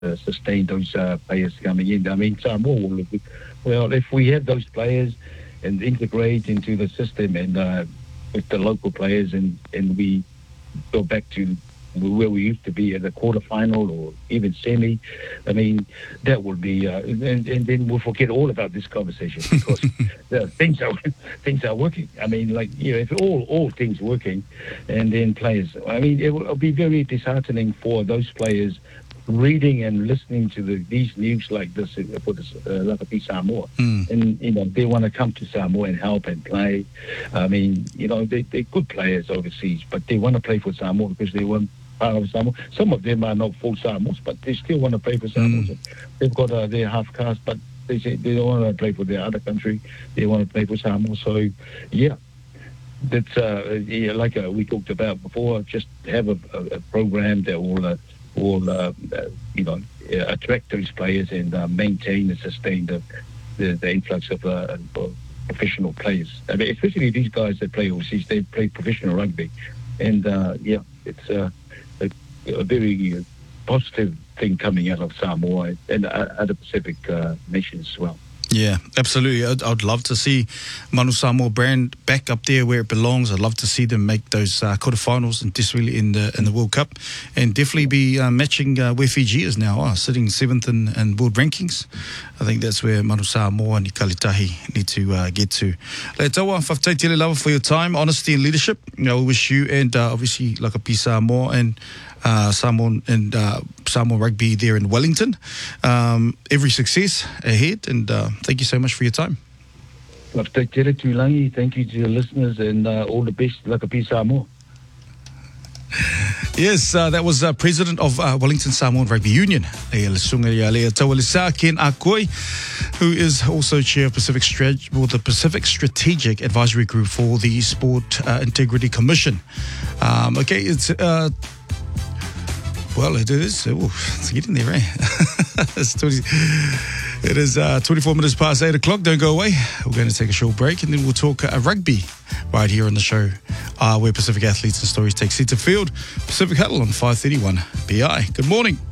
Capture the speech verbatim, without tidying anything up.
uh, sustain those uh, players coming in. I mean, Samoa will, well, if we have those players and integrate into the system and uh, with the local players and, and we go back to where we used to be at the quarterfinal or even semi, I mean, that would be, uh, and, and then we'll forget all about this conversation because uh, things are things are working. I mean, like, you know, if all, all things working and then players, I mean, it will be very disheartening for those players reading and listening to the, these news like this uh, for this, uh, Lakapi Samoa. Mm. And, you know, they want to come to Samoa and help and play. I mean, you know, they, they're good players overseas, but they want to play for Samoa because they want part of Samoa. Some of them are not full Samoans, but they still want to play for Samoa. Mm. They've got uh, their half caste, but they say they don't want to play for their other country. They want to play for Samoa. So, yeah. That's uh, yeah, like uh, we talked about before. Just have a, a, a program that will uh, will uh, uh, you know uh, attract those players and uh, maintain and sustain the the, the influx of uh, professional players. I mean, especially these guys that play overseas. They play professional rugby, and uh, yeah, it's uh, a, a very positive thing coming out of Samoa and uh, other Pacific uh, nations as well. Yeah, absolutely. I'd, I'd love to see Manu Samoa brand back up there where it belongs. I'd love to see them make those uh, quarterfinals and desperately in the in the World Cup, and definitely be uh, matching uh, where Fiji is now, uh, sitting seventh in, in world rankings. I think that's where Manu Samoa and Nikalitahi need to uh, get to. Le taua, whaftai tele lava for your time, honesty and leadership. You know, we wish you and uh, obviously Lakapi Samoa and Uh, Samoan and uh, Samoa rugby there in Wellington. Um, every success ahead, and uh, thank you so much for your time. Thank you to the listeners, and uh, all the best, Lakapi Samoa. Yes, uh, that was uh, President of uh, Wellington Samoan Rugby Union, Lea Ken Akoi, who is also Chair of Pacific Strat- well, the Pacific Strategic Advisory Group for the Sport uh, Integrity Commission. Um, okay, it's... Uh, Well, it is. Oh, it's getting there, eh? it's twenty, it is uh, twenty-four minutes past eight o'clock. Don't go away. We're going to take a short break and then we'll talk uh, rugby right here on the show uh, where Pacific Athletes and Stories take centre field. Pacific Huddle on five thirty-one B I. Good morning.